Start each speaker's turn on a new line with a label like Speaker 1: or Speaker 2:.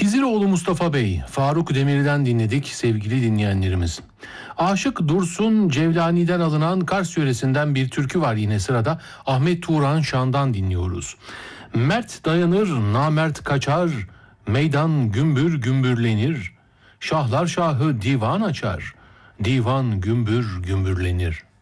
Speaker 1: Kiziroğlu Mustafa Bey, Faruk Demir'den dinledik sevgili dinleyenlerimiz. Aşık Dursun Cevlani'den alınan Kars yöresinden bir türkü var yine sırada. Ahmet Turan Şan'dan dinliyoruz. Mert dayanır, namert kaçar, meydan gümbür gümbürlenir. Şahlar şahı divan açar, divan gümbür gümbürlenir.